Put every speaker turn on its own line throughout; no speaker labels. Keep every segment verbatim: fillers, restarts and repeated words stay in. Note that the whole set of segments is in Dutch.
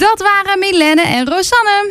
Dat waren Milene en Rosanne.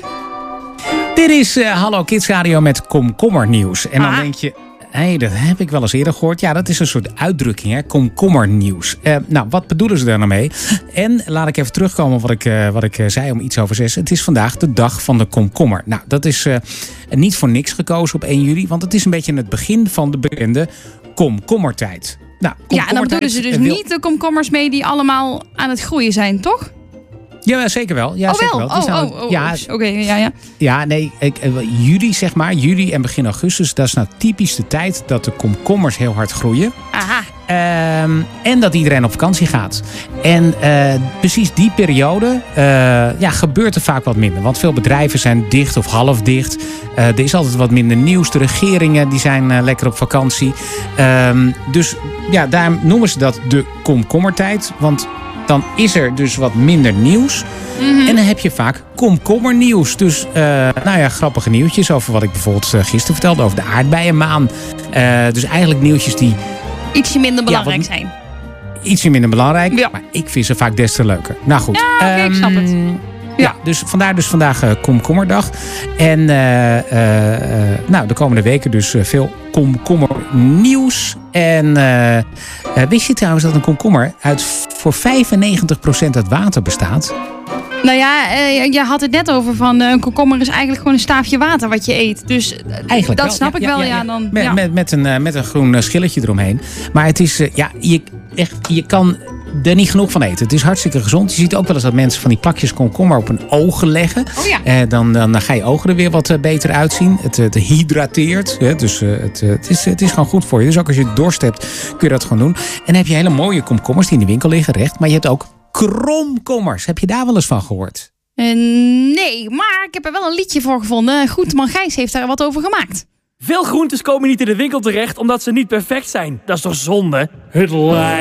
Dit is uh, Hallo Kids Radio met komkommernieuws. En dan
Ah.
denk je, hé, hey, dat heb ik wel eens eerder gehoord. Ja, dat is een soort uitdrukking, hè? Komkommernieuws. Uh, nou, wat bedoelen ze daar nou mee? En laat ik even terugkomen op wat ik, uh, wat ik uh, zei om iets over zes. Het is vandaag de dag van de komkommer. Nou, dat is uh, niet voor niks gekozen op één juli. Want het is een beetje het begin van de bekende komkommertijd. Nou,
Ja, en dan bedoelen ze dus
wil...
niet de komkommers mee die allemaal aan het groeien zijn, toch?
Ja, zeker wel. Ja,
oh,
zeker
wel?
wel.
Oh,
nou,
oh, oh.
ja,
Oké, okay, ja, ja.
Ja, nee, ik, juli zeg maar, juli en begin augustus, dat is nou typisch de tijd dat de komkommers heel hard groeien.
Aha.
Um, en dat iedereen op vakantie gaat. En uh, precies die periode uh, ja, gebeurt er vaak wat minder. Want veel bedrijven zijn dicht of half dicht. Uh, er is altijd wat minder nieuws. De regeringen die zijn uh, lekker op vakantie. Um, dus ja, daar noemen ze dat de komkommertijd. Want dan is er dus wat minder nieuws. Mm-hmm. En dan heb je vaak komkommernieuws. Dus uh, nou ja, grappige nieuwtjes over wat ik bijvoorbeeld uh, gisteren vertelde. Over de aardbeienmaan. Uh, dus eigenlijk nieuwtjes die
ietsje minder belangrijk
ja, wat,
zijn.
Ietsje minder belangrijk.
Ja.
Maar ik vind ze vaak des te leuker. Nou goed.
Ja, okay, um, ik snap het. Ja,
ja dus vandaar dus vandaag uh, komkommerdag. En uh, uh, uh, nou, de komende weken dus uh, veel komkommernieuws. En uh, uh, wist je trouwens dat een komkommer uit voor vijfennegentig procent uit water bestaat?
Nou ja, eh, je had het net over van uh, een komkommer is eigenlijk gewoon een staafje water wat je eet. Dus uh, eigenlijk dat wel. snap
ja,
ik wel.
Ja, ja,
ja,
ja.
Dan,
met,
ja.
met, met, een, uh, met een groen uh, schilletje eromheen. Maar het is, uh, ja, je, echt, je kan er niet genoeg van eten. Het is hartstikke gezond. Je ziet ook wel eens dat mensen van die plakjes komkommer op hun ogen leggen.
Oh ja.
Uh, dan, dan, dan ga je ogen er weer wat uh, beter uitzien. Het, het hydrateert. Hè? Dus uh, het, uh, het, is, het is gewoon goed voor je. Dus ook als je dorst hebt, kun je dat gewoon doen. En dan heb je hele mooie komkommers die in de winkel liggen, recht. Maar je hebt ook kromkommers. Heb je daar wel eens van gehoord?
Uh, nee, maar ik heb er wel een liedje voor gevonden. Groenteman Gijs heeft daar wat over gemaakt.
Veel groentes komen niet in de winkel terecht omdat ze niet perfect zijn. Dat is toch zonde? Het lijkt.